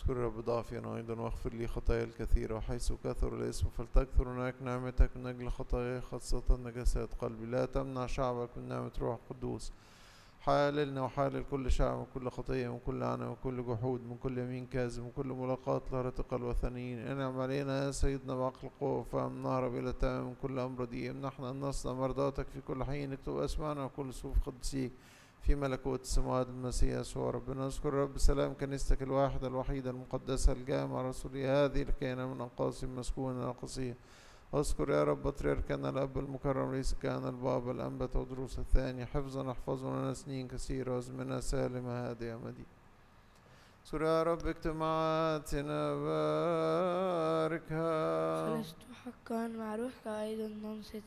اذكر رب ضعفي أنا أيضا واغفر لي خطايا الكثيرة، وحيث كثر الاسم فلتكثر هناك نعمتك من أجل خطاياي خاصة نجاسات قلبي. لا تمنع شعبك من نعمة روح القدوس. حاللنا وحالل كل شعب من كل خطية من كل لعنة من كل جحود من كل يمين كاذب من كل ملاقاة لهرطق الوثنيين. انعم علينا يا سيدنا بعقل قوة وفهم نهرب إلى تمام من كل أمر دي. امنحنا أن نصنع مرضاتك في كل حين. اكتب أسمعنا وكل صفوف قدسيك في ملكوت السماوات المسيح يسوع ربنا. اذكر رب سلام كنيستك الواحدة الوحيدة المقدسة الجامعة رسولية هذه لكينا من أنقاص مسكونة قصية. اذكر يا رب بطريركنا الأب المكرم رئيس الكهنة البابا الأنبا ودروس الثاني حفظا احفظنا لنا سنين كثيرة وازمنة سالمة هادئة مدينة. اذكر يا رب اجتماعاتنا باركها. خلصت حقا مع روحك أيضا ننصت